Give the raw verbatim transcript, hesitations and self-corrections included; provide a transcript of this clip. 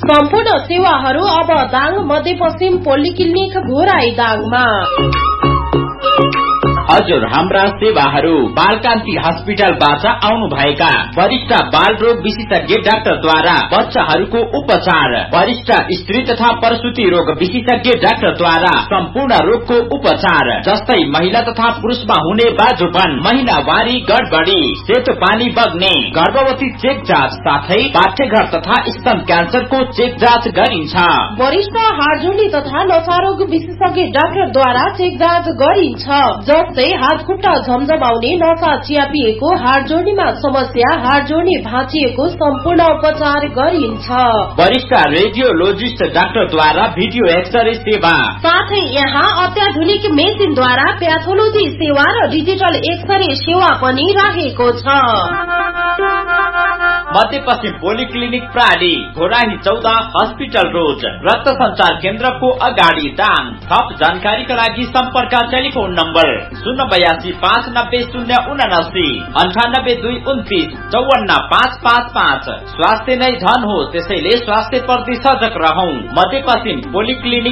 सम्पूर्ण सेवाहरू अब दाङ मध्यपश्चिम पोलिक्लिनिक घोराई दाङमा। हजुर, हाम्रा सेवाहरू बालकान्ति अस्पतालबाट आउनु भएका वरिष्ठ बाल रोग विशेषज्ञ डाक्टरद्वारा बच्चाहरूको उपचार, वरिष्ठ स्त्री तथा प्रसूति रोग विशेषज्ञ डाक्टरद्वारा सम्पूर्ण रोगको उपचार जस्तै महिला तथा पुरुषमा हुने बाजुपन, महिनावारी गडबडी, सेतो पानी बग्ने, गर्भवती चेक जाँच साथै पाठ्यघर तथा स्तन क्यान्सरको चेक जाँच गरिन्छ। वरिष्ठ हाडजोडी तथा नसारोग विशेषज्ञ डाक्टरद्वारा चेक जाँच गरिन्छ जस्तै हात खुट्टा झमझमाउने, नसा चियापिएको, हाड जोड्नेमा समस्या, हाड जोड्ने भाँचिएको सम्पूर्ण उपचार गरिन्छ। वरिष्ठ रेडियोलोजिस्ट डाक्टरद्वारा भिडियो एक्सरे सेवा, साथै यहाँ अत्याधुनिक मेसिनद्वारा प्याथोलोजी सेवा र डिजिटल एक्सरे सेवा पनि रहेको छ। मध्यपश्चिम पोलिक्लिनिक प्राली घोराही चौध हस्पिटल रोड रक्त संचार केन्द्रको अगाडि दाङ। थप जानकारीका लागि सम्पर्क टेलिफोन नम्बर शून्य बयासी पाँच नब्बे शून्य उनासी अन्ठानब्बे दुई उन्तिस चौवन्न पाँच पाँच पाँच। स्वास्थ्य नै धन हो, त्यसैले स्वास्थ्य प्रति सजग रहौं। मध्यपश्चिम पोलिक्लिनिक